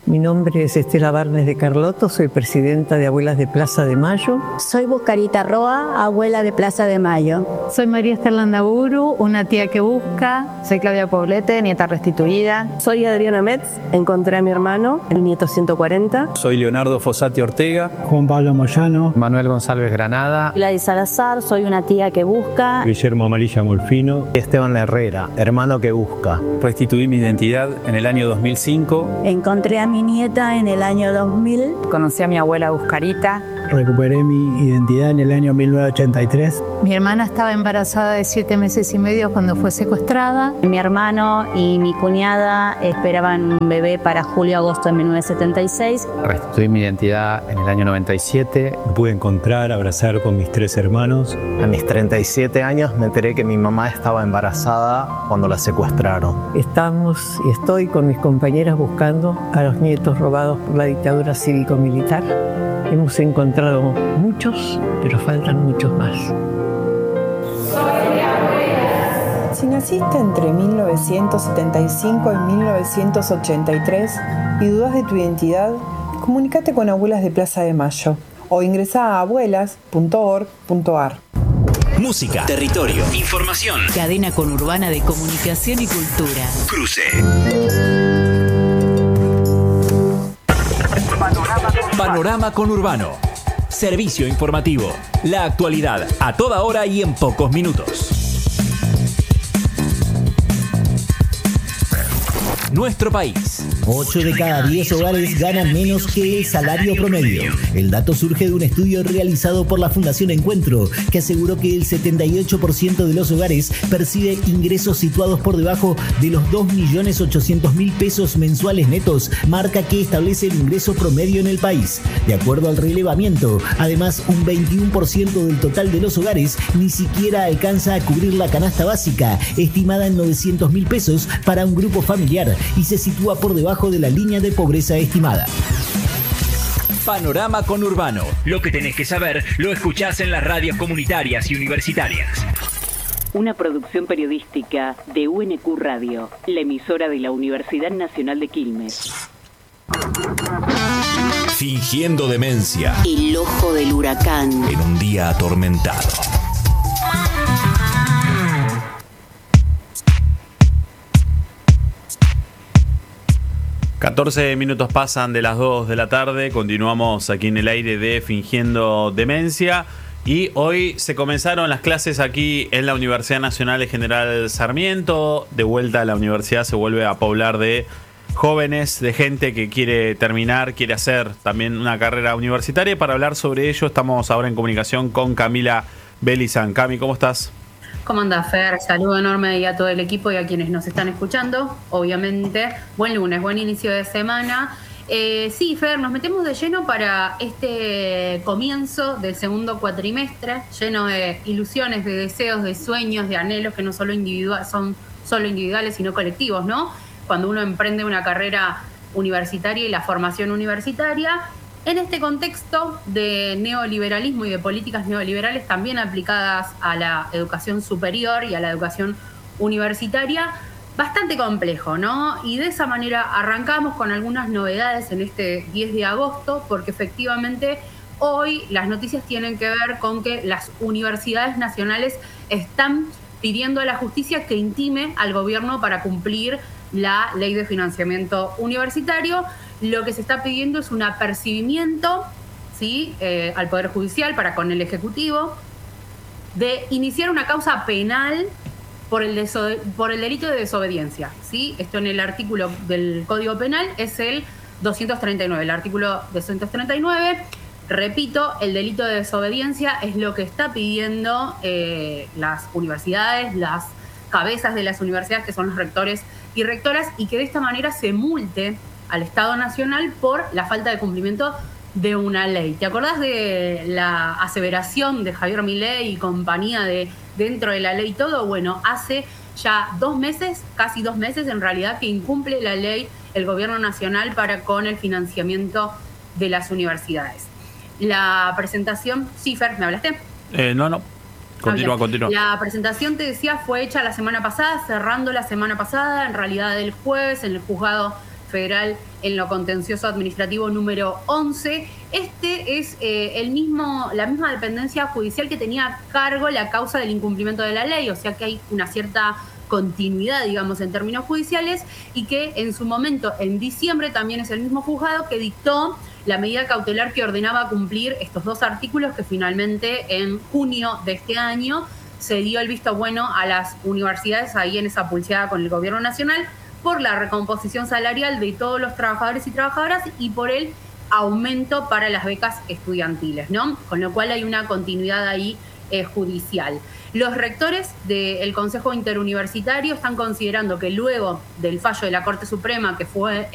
Mi nombre es Estela Barnes de Carlotto, soy presidenta de Abuelas de Plaza de Mayo. Soy Buscarita Roa, abuela de Plaza de Mayo. Soy María Esther Landaburu, una tía que busca. Soy Claudia Poblete, nieta restituida. Soy Adriana Metz, encontré a mi hermano, el nieto 140. Soy Leonardo Fossati Ortega. Juan Pablo Moyano. Manuel González Granada. Gladys Salazar, soy una tía que busca. Guillermo Amarilla Molfino. Esteban Herrera, hermano que busca. Restituí mi identidad en el año 2005. Encontré a mi nieta en el año 2000. Conocí a mi abuela Buscarita. Recuperé mi identidad en el año 1983. Mi hermana estaba embarazada de 7 meses y medio cuando fue secuestrada. Mi hermano y mi cuñada esperaban un bebé para julio-agosto de 1976. Restituí mi identidad en el año 97. Me pude encontrar, abrazar con mis 3 hermanos. A mis 37 años me enteré que mi mamá estaba embarazada cuando la secuestraron. Estamos y estoy con mis compañeras buscando a los nietos robados por la dictadura cívico-militar. Hemos encontrado muchos, pero faltan muchos más. Si naciste entre 1975 y 1983 y dudas de tu identidad, comunícate con Abuelas de Plaza de Mayo o ingresa a abuelas.org.ar. Música, territorio, información. Cadena conurbana de comunicación y cultura. Cruce. Panorama conurbano. Servicio informativo. La actualidad a toda hora y en pocos minutos. Nuestro país. 8 de cada 10 hogares ganan menos que el salario promedio. El dato surge de un estudio realizado por la Fundación Encuentro, que aseguró que el 78% de los hogares percibe ingresos situados por debajo de los 2.800.000 pesos mensuales netos, marca que establece el ingreso promedio en el país. De acuerdo al relevamiento, además, un 21% del total de los hogares ni siquiera alcanza a cubrir la canasta básica, estimada en 900.000 pesos para un grupo familiar, y se sitúa por debajo de la línea de pobreza estimada. Panorama conurbano. Lo que tenés que saber lo escuchás en las radios comunitarias y universitarias. Una producción periodística de UNQ Radio, la emisora de la Universidad Nacional de Quilmes. Fingiendo demencia. El ojo del huracán. En un día atormentado. ...14 minutos pasan de las 2 de la tarde... ...continuamos aquí en el aire de Fingiendo Demencia... ...y hoy se comenzaron las clases aquí... ...en la Universidad Nacional de General Sarmiento... ...de vuelta a la universidad se vuelve a poblar de... ...jóvenes, de gente que quiere terminar... ...quiere hacer también una carrera universitaria... ...para hablar sobre ello estamos ahora en comunicación... ...con Camila Belizán. Cami, ¿cómo estás? ¿Cómo andás, Fer? Saludo enorme ahí a todo el equipo y a quienes nos están escuchando. Obviamente, buen lunes, buen inicio de semana. Sí, Fer, nos metemos de lleno para este comienzo del segundo cuatrimestre, lleno de ilusiones, de deseos, de sueños, de anhelos que no solo son solo individuales, sino colectivos, ¿no? Cuando uno emprende una carrera universitaria y la formación universitaria, en este contexto de neoliberalismo y de políticas neoliberales también aplicadas a la educación superior y a la educación universitaria, bastante complejo, ¿no? Y de esa manera arrancamos con algunas novedades en este 10 de agosto, porque efectivamente hoy las noticias tienen que ver con que las universidades nacionales están pidiendo a la justicia que intime al gobierno para cumplir la ley de financiamiento universitario. Lo que se está pidiendo es un apercibimiento, ¿sí?, al Poder Judicial para con el Ejecutivo de iniciar una causa penal por el delito de desobediencia, ¿sí? Esto en el artículo del Código Penal es el 239, el artículo 239. Repito, el delito de desobediencia es lo que está pidiendo las universidades, las cabezas de las universidades, que son los rectores y rectoras, y que de esta manera se multe al Estado Nacional por la falta de cumplimiento de una ley. ¿Te acordás de la aseveración de Javier Milei y compañía de dentro de la ley todo? Bueno, hace ya 2 meses, casi 2 meses en realidad, que incumple la ley el Gobierno Nacional para con el financiamiento de las universidades. La presentación... Sí, Fer, ¿me hablaste? No. Continúa. La presentación, te decía, fue hecha la semana pasada, cerrando la semana pasada, en realidad el jueves, en el juzgado Federal en lo contencioso administrativo número 11. Este es la misma dependencia judicial que tenía a cargo la causa del incumplimiento de la ley, o sea que hay una cierta continuidad, digamos, en términos judiciales, y que en su momento, en diciembre, también es el mismo juzgado que dictó la medida cautelar que ordenaba cumplir estos 2 artículos que finalmente en junio de este año se dio el visto bueno a las universidades ahí en esa pulseada con el gobierno nacional por la recomposición salarial de todos los trabajadores y trabajadoras y por el aumento para las becas estudiantiles, ¿no? Con lo cual hay una continuidad ahí judicial. Los rectores del Consejo Interuniversitario están considerando que luego del fallo de la Corte Suprema, que fue